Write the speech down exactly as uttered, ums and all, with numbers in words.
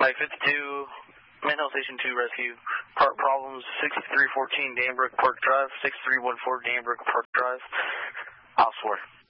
Mike fifty-two, Manhill Station two Rescue. Part problems, sixty-three fourteen Danbrook Park Drive, six three one four Danbrook Park Drive. I'll swear.